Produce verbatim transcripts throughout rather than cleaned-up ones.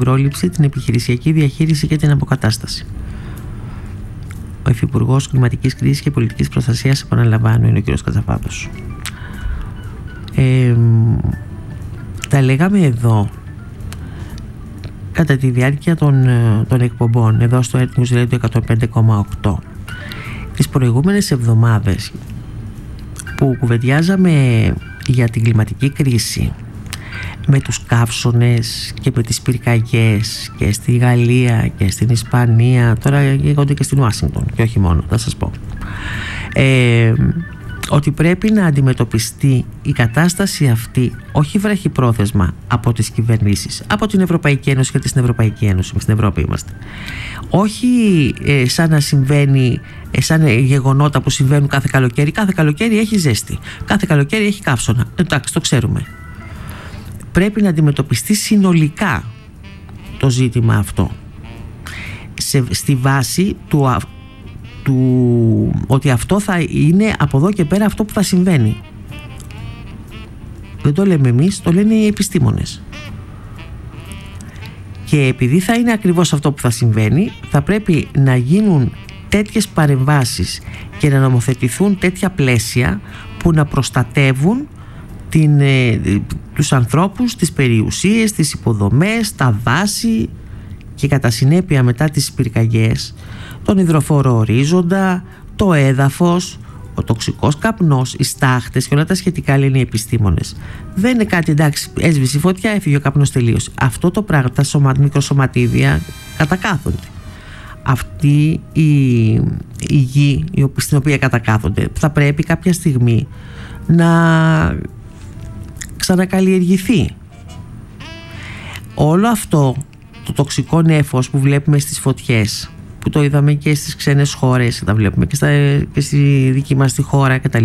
πρόληψη, την επιχειρησιακή διαχείριση και την αποκατάσταση. Ο Υφυπουργός Κλιματικής Κρίσης και Πολιτικής Προστασίας, επαναλαμβάνω, είναι ο κ. Κατσαφάτος. Ε, τα λέγαμε εδώ κατά τη διάρκεια των, των εκπομπών εδώ στο Earth News Radio εκατόν πέντε κόμμα οκτώ τις προηγούμενες εβδομάδες, που κουβεντιάζαμε για την κλιματική κρίση με τους καύσονες και με τις πυρκαγιές και στη Γαλλία και στην Ισπανία, τώρα γίνονται και στην Ουάσιγκτον και όχι μόνο, θα σας πω, ε, ότι πρέπει να αντιμετωπιστεί η κατάσταση αυτή όχι βραχυπρόθεσμα από τις κυβερνήσεις, από την Ευρωπαϊκή Ένωση, γιατί στην Ευρωπαϊκή Ένωση, στην Ευρώπη είμαστε, όχι ε, σαν να συμβαίνει, ε, σαν γεγονότα που συμβαίνουν κάθε καλοκαίρι. Κάθε καλοκαίρι έχει ζέστη, κάθε καλοκαίρι έχει καύσωνα, εντάξει, το ξέρουμε. Πρέπει να αντιμετωπιστεί συνολικά το ζήτημα αυτό, σε, στη βάση του, του ότι αυτό θα είναι από εδώ και πέρα αυτό που θα συμβαίνει. Δεν το λέμε εμείς, το λένε οι επιστήμονες. Και επειδή θα είναι ακριβώς αυτό που θα συμβαίνει, θα πρέπει να γίνουν τέτοιες παρεμβάσεις και να νομοθετηθούν τέτοια πλαίσια που να προστατεύουν την, ε, τους ανθρώπους, τις περιουσίες, τις υποδομές, τα δάση και κατά συνέπεια μετά τις πυρκαγιές, τον υδροφόρο ορίζοντα, το έδαφος, ο τοξικός καπνός, οι στάχτες και όλα τα σχετικά, λένε οι επιστήμονες. Δεν είναι κάτι, εντάξει, έσβησε η φωτιά, έφυγε ο καπνός, τελείωσε. Αυτό το πράγμα, τα σωμα, μικροσωματίδια κατακάθονται. Αυτή η, η γη στην οποία κατακάθονται θα πρέπει κάποια στιγμή να ξανακαλλιεργηθεί. Όλο αυτό το τοξικό νέφος που βλέπουμε στις φωτιές, που το είδαμε και στις ξένες χώρες, τα βλέπουμε και, στα, και στη δική μας τη χώρα κτλ,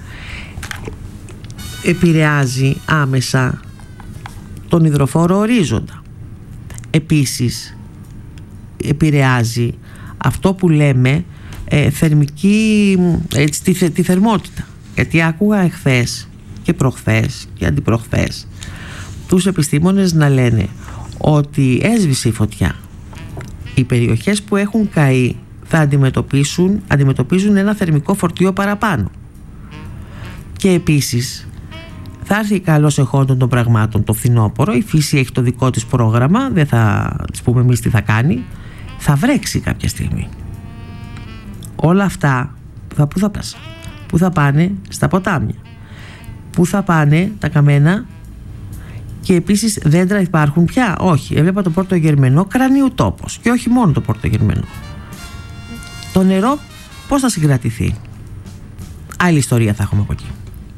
επηρεάζει άμεσα τον υδροφόρο ορίζοντα. Επίσης επηρεάζει αυτό που λέμε ε, θερμική, έτσι, τη, τη θερμότητα, γιατί άκουγα εχθές και προχθές και αντιπροχθές τους επιστήμονες να λένε ότι έσβησε η φωτιά, οι περιοχές που έχουν καεί θα αντιμετωπίσουν, αντιμετωπίζουν ένα θερμικό φορτίο παραπάνω. Και επίσης θα έρθει καλώς εχόντων των πραγμάτων το φθινόπωρο, η φύση έχει το δικό της πρόγραμμα, δεν θα της πούμε εμείς τι θα κάνει, θα βρέξει κάποια στιγμή. Όλα αυτά θα, που θα πας, που θα πάνε στα ποτάμια, που θα πάνε τα καμένα. Και επίσης δέντρα υπάρχουν πια? Όχι. Έβλεπα το Πόρτο Γερμενό κρανίου τόπος. Και όχι μόνο το Πόρτο Γερμενό. Το νερό πώς θα συγκρατηθεί? Άλλη ιστορία θα έχουμε από εκεί.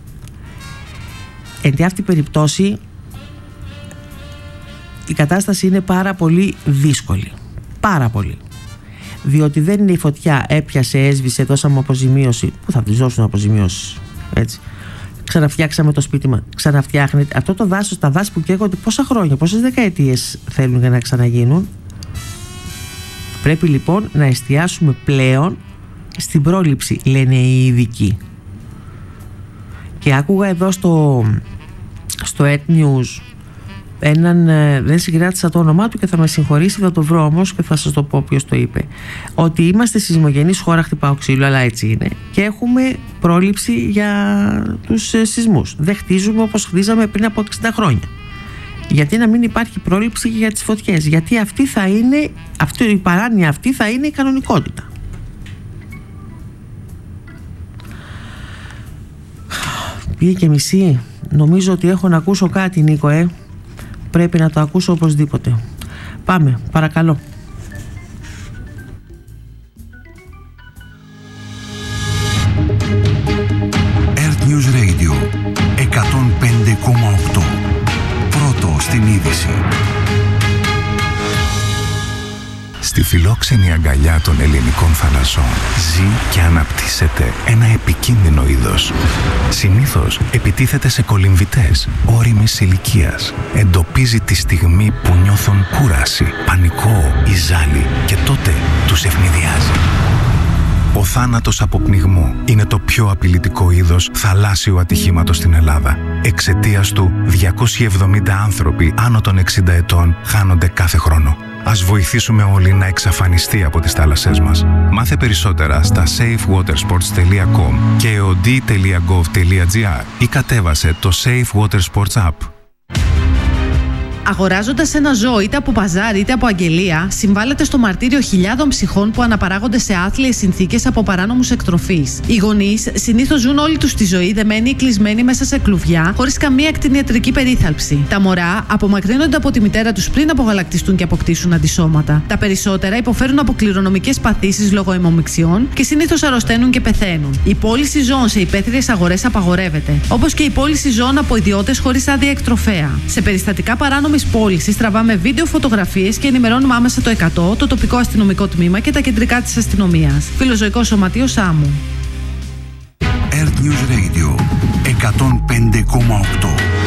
Εν τη αυτή περιπτώσει η κατάσταση είναι πάρα πολύ δύσκολη. Πάρα πολύ. Διότι δεν είναι η φωτιά, έπιασε, έσβησε, δώσαμε αποζημίωση. Πού θα τις δώσουν αποζημιώσεις? Έτσι. Ξαναφτιάξαμε το σπίτι μας, ξαναφτιάχνεται. Αυτό το δάσος, τα δάση που καίγονται πόσα χρόνια, πόσες δεκαετίες θέλουν για να ξαναγίνουν. Πρέπει λοιπόν να εστιάσουμε πλέον στην πρόληψη, λένε οι ειδικοί. Και άκουγα εδώ στο, στο Earth News έναν, δεν συγκράτησα το όνομά του και θα με συγχωρήσει, θα το βρω όμως και θα σας το πω ποιος το είπε, ότι είμαστε σεισμογενής χώρα, χτυπάω ξύλο, αλλά έτσι είναι, και έχουμε πρόληψη για τους σεισμούς. Δεν χτίζουμε όπως χτίζαμε πριν από εξήντα χρόνια. Γιατί να μην υπάρχει πρόληψη για τις φωτιές? Γιατί αυτή θα είναι, αυτή, η παράνοια αυτή θα είναι η κανονικότητα. Πήγε και μισή. Νομίζω ότι έχω να ακούσω κάτι, Νίκο, ε. Πρέπει να το ακούσω οπωσδήποτε. Πάμε, παρακαλώ. Earth News Radio εκατόν πέντε κόμμα οκτώ. Πρώτο στην είδηση. Στη φιλόξενη αγκαλιά των ελληνικών θαλασσών ζει και αναπτύσσεται ένα επικίνδυνο είδος. Συνήθως επιτίθεται σε κολυμβητές όριμης ηλικίας. Εντοπίζει τη στιγμή που νιώθουν κούραση, πανικό ή ζάλι και τότε τους ευνηδιάζει. Ο θάνατος από πνιγμό είναι το πιο απειλητικό είδος θαλάσσιου ατυχήματος στην Ελλάδα. Εξαιτίας του, διακόσιοι εβδομήντα άνθρωποι άνω των εξήντα ετών χάνονται κάθε χρόνο. Ας βοηθήσουμε όλοι να εξαφανιστεί από τις θάλασσές μας. Μάθε περισσότερα στα safe water sports τελεία com και e o d τελεία gov τελεία g r ή κατέβασε το Safe Water Sports App. Αγοράζοντας ένα ζώο είτε από παζάρ είτε από αγγελία, συμβάλλεται στο μαρτύριο χιλιάδων ψυχών που αναπαράγονται σε άθλιες συνθήκες από παράνομους εκτροφείς. Οι γονείς συνήθως ζουν όλη τους τη ζωή δεμένοι ή κλεισμένοι μέσα σε κλουβιά, χωρίς καμία κτηνιατρική περίθαλψη. Τα μωρά απομακρύνονται από τη μητέρα τους πριν απογαλακτιστούν και αποκτήσουν αντισώματα. Τα περισσότερα υποφέρουν από κληρονομικές παθήσεις λόγω αιμομιξιών και συνήθως αρρωσταίνουν και πεθαίνουν. Η πώληση ζώων σε υπαίθριες αγορές απαγορεύεται, όπως και η πώληση ζώων από ιδιώτες χωρίς άδεια εκτροφέα. Σε περιστατικά παράνομης πώλησης τραβάμε βίντεο, φωτογραφίες και ενημερώνουμε άμεσα το εκατό, το τοπικό αστυνομικό τμήμα και τα κεντρικά της αστυνομίας. Φιλοζωικό Σωματείο Σάμου. Earth News Radio εκατόν πέντε κόμμα οκτώ.